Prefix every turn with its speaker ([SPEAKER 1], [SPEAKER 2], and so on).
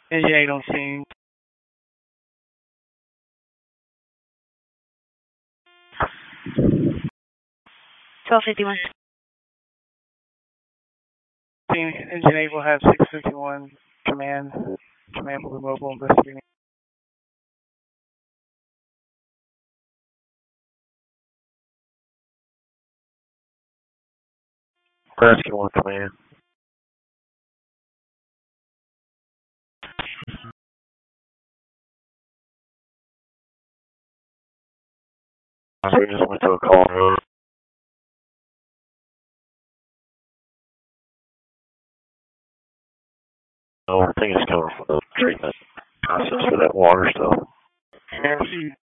[SPEAKER 1] Engine 8 on scene.
[SPEAKER 2] 1251.
[SPEAKER 1] Engine 8 will have 651 command. Command will be mobile investigating.
[SPEAKER 3] Rescue 1 command. We just went to a call road. I think it's coming from the treatment process for that water stuff.
[SPEAKER 1] Yeah,